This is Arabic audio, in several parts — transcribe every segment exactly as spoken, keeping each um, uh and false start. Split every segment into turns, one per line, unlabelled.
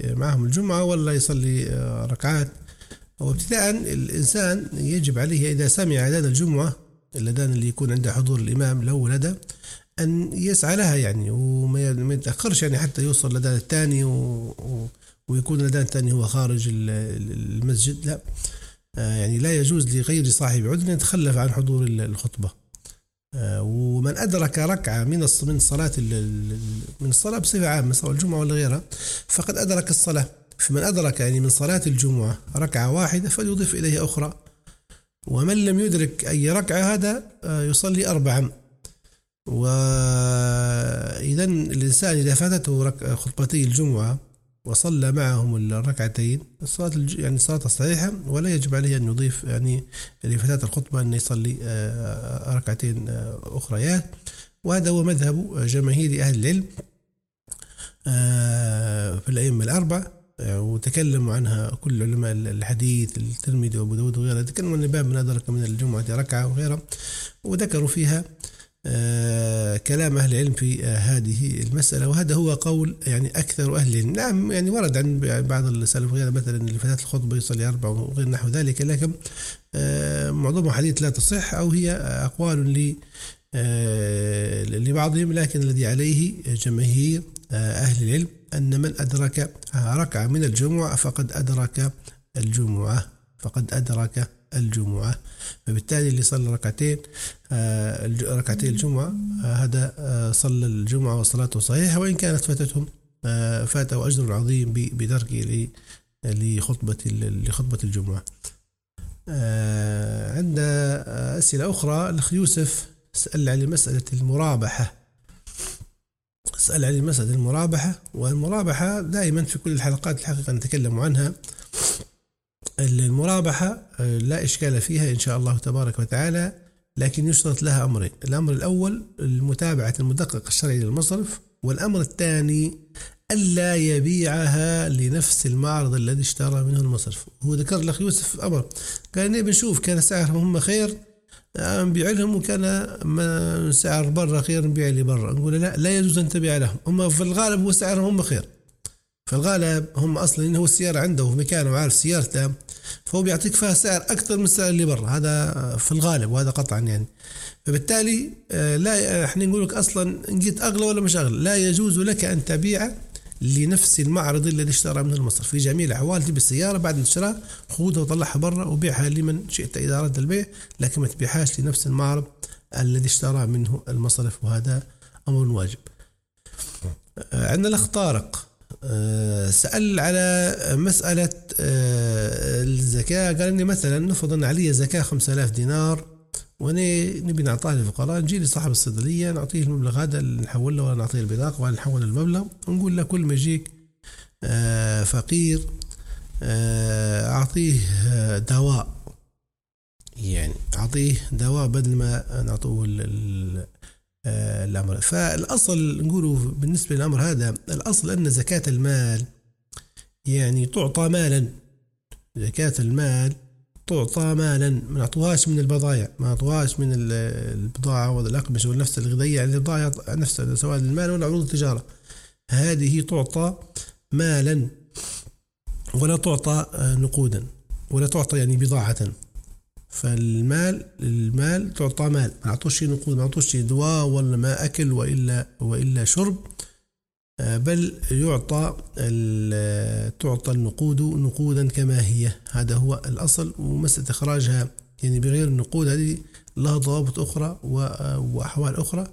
معهم الجمعة ولا يصلي ركعات. وابتداء الإنسان يجب عليه إذا سمع أذان الجمعة، الأذان اللي يكون عنده حضور الإمام له لدى، أن يسعى لها يعني وما يتأخرش يعني حتى يوصل للأذان الثاني و... ويكون الأذان الثاني هو خارج المسجد. لا يعني لا يجوز لغير صاحب عذر يتخلف عن حضور الخطبة. ومن أدرك ركعة من من صلاة من الصلاة بصفة عامة سواء الجمعة ولا غيرها فقد أدرك الصلاة. فمن أدرك يعني من صلاة الجمعة ركعة واحدة فليضيف إليها أخرى، ومن لم يدرك أي ركعة هذا يصلي أربعا. وإذا الإنسان إذا فاتته خطبتي الجمعة وصلى معهم الركعتين الصلاة يعني صلاة صحيحة، ولا يجب عليه أن يضيف يعني لفتاة الخطبة أن يصلي ركعتين أخريات. وهذا هو مذهب جماهير أهل العلم في الأئمة الأربعة، وتكلموا عنها كل علماء الحديث الترمذي وأبو داود وغيرها، تكلموا عن باب من أدرك من الجمعة ركعة وغيرها، وذكروا فيها آه كلام أهل العلم في آه هذه المسألة. وهذا هو قول يعني أكثر أهل العلم. نعم يعني ورد عن بعض السلف غير مثلا اللي فتاة الخطبة يصلي أربع وغير نحو ذلك، لكن آه معظم حديث لا تصح أو هي أقوال ل آه لبعضهم، لكن الذي عليه جماهير آه أهل العلم أن من أدرك ركعة من الجمعة فقد أدرك الجمعة فقد أدرك الجمعة. فبالتالي اللي صلى ركعتين آه ركعتين الجمعة آه هذا آه صلى الجمعة وصلاته صحيحة، وإن كانت فاتتهم آه فاته أجر عظيم بدركه لخطبة لخطبة الجمعة. آه عند أسئلة أخرى الأخ يوسف سأل عن مسألة المرابحة سأل عن مسألة المرابحة والمرابحة دائما في كل الحلقات الحقيقة نتكلم عنها. المرابحة لا إشكال فيها إن شاء الله تبارك وتعالى، لكن يشترط لها أمرين. الأمر الأول المتابعة المدقق الشرعي للمصرف، والأمر الثاني ألا يبيعها لنفس المعرض الذي اشترى منه المصرف. هو ذكر لك يوسف أمر قال نبي نشوف كان سعرهم هم خير نبيع لهم، وكان سعر برا خير نبيع لي برا. نقول لا لا يجوز أن تبيع لهم، هم في الغالب هو سعرهم هم خير، في الغالب هم أصلا إنه السيارة عنده في مكانه وعارف سيارته فهو بيعطيك فيها سعر أكثر من السعر اللي برا، هذا في الغالب وهذا قطعا يعني. فبالتالي لا احنا نقول لك أصلا إن جيت أغلى ولا مش أغلى لا يجوز لك أن تبيع لنفس المعرض الذي اشترى منه المصرف. في جميع الأحوال تجيب السيارة بعد ما تشتريها خذها وطلعها برا وبيعها لمن شئت إذا أردت البيع، لكن ما تبيعهاش لنفس المعرض الذي اشترى منه المصرف، وهذا أمر واجب. عندنا الأخ طارق سأل على مسألة الزكاة، قال إني مثلا نفرض أن علي زكاة خمسة آلاف دينار وني نبي نعطيه للفقراء، نجي لصاحب الصيدلية نعطيه المبلغ هذا نحول له ولا نعطيه البطاقة ولا نحول المبلغ، ونقول له كل ما يجيك فقير أعطيه دواء، يعني أعطيه دواء بدل ما نعطوه الأمر. فالأصل نقوله بالنسبة للأمر هذا الأصل أن زكاة المال يعني تعطى مالا، زكاة المال تعطى مالا، ما نعطوهاش من البضائع، ما نعطوهاش من البضاعة ولا الأقمشة والنفس الغذائية، يعني البضاعة نفسها سواء المال ولا عروض التجارة، هذه تعطى مالا ولا تعطى نقودا ولا تعطى يعني بضاعة. فالمال المال تعطى مال، ما نعطوش نقود، ما نعطوش دواء ولا ما أكل وإلا وإلا شرب، بل يعطى تعطى النقود نقودا كما هي، هذا هو الأصل. ومسألة إخراجها يعني بغير النقود هذه لها ضوابط أخرى وأحوال أخرى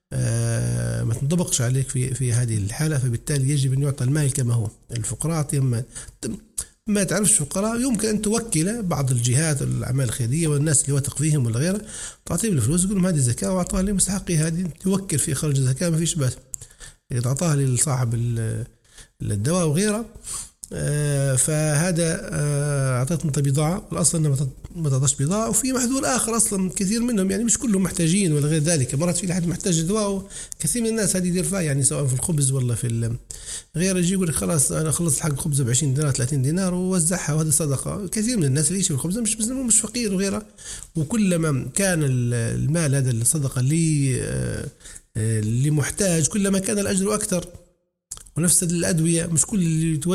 ما تنطبقش عليك في في هذه الحالة. فبالتالي يجب أن يعطى المال كما هو. الفقراء يما ما تعرفش فقراء يمكن أن توكل بعض الجهات الأعمال الخيرية والناس اللي واثق فيهم ولا غيره تعطيهم الفلوس تقول لهم هذه زكاة وأعطاها لمستحقي، هذه توكل في إخراج الزكاة ما فيش بأس. إذا تعطاها لصاحب الدواء وغيره آه فهذا آه أعطيت أنت بضاعة، الأصل أنه ما تعطيش بضاعة. وفي محذور آخر أصلا كثير منهم يعني مش كلهم محتاجين ولا غير ذلك، مرات في أحد محتاج دواء كثير من الناس هذه يدير فيها يعني سواء في الخبز ولا في غيره، يجي يقول خلاص أنا خلصت حق الخبز بعشرين دينار ثلاثين دينار ووزعها وهذا صدقة. كثير من الناس اللي يشتري الخبز مش مش فقير وغيره، وكلما كان المال هذا الصدقة اللي آه اللي محتاج كلما كان الأجر أكثر. ونفس الأدوية مش كل اللي